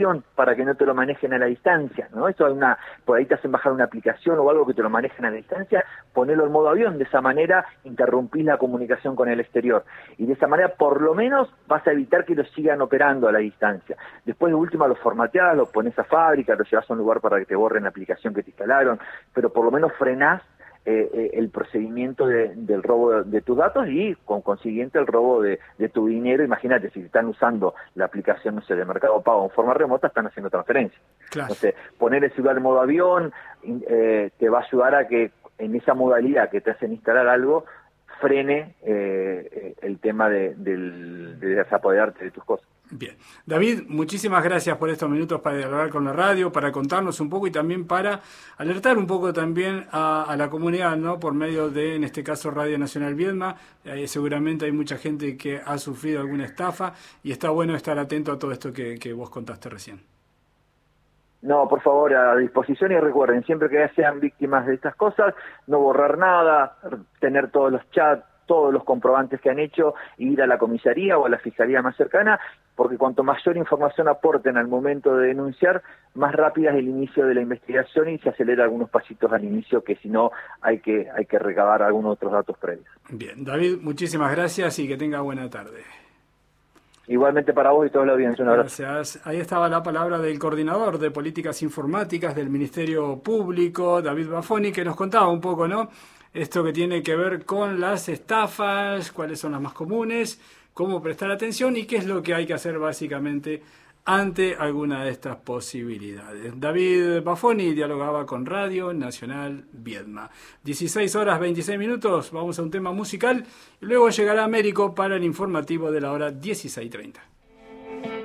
para que no te lo manejen a la distancia, ¿no? Eso por ahí te hacen bajar una aplicación o algo que te lo manejen a la distancia, ponelo en modo avión, de esa manera interrumpís la comunicación con el exterior, y de esa manera por lo menos vas a evitar que lo sigan operando a la distancia. Después de última lo formateás, lo pones a fábrica, lo llevas a un lugar para que te borren la aplicación que te instalaron, pero por lo menos frenás el procedimiento del robo de tus datos y con consiguiente el robo de tu dinero. Imagínate, si están usando la aplicación, no sé, de Mercado Pago en forma remota, están haciendo transferencias. Claro. Entonces, poner el celular en modo avión te va a ayudar a que en esa modalidad que te hacen instalar algo, frene el tema de desapoderarte de tus cosas. Bien. David, muchísimas gracias por estos minutos para dialogar con la radio, para contarnos un poco y también para alertar un poco también a la comunidad, ¿no? Por medio de, en este caso, Radio Nacional Viedma. Seguramente hay mucha gente que ha sufrido alguna estafa y está bueno estar atento a todo esto que vos contaste recién. No, por favor, a disposición, y recuerden, siempre que sean víctimas de estas cosas, no borrar nada, tener todos los chats, todos los comprobantes que han hecho, e ir a la comisaría o a la fiscalía más cercana, porque cuanto mayor información aporten al momento de denunciar, más rápida es el inicio de la investigación y se acelera algunos pasitos al inicio, que si no hay que recabar algunos otros datos previos. Bien, David, muchísimas gracias y que tenga buena tarde. Igualmente para vos y toda la audiencia. Un abrazo. Gracias. Ahí estaba la palabra del coordinador de políticas informáticas del Ministerio Público, David Bafoni, que nos contaba un poco, ¿no? Esto que tiene que ver con las estafas, cuáles son las más comunes, cómo prestar atención y qué es lo que hay que hacer básicamente ante alguna de estas posibilidades. David Bafoni dialogaba con Radio Nacional Viedma. 16:26, vamos a un tema musical y luego llegará Américo para el informativo de la hora 16:30.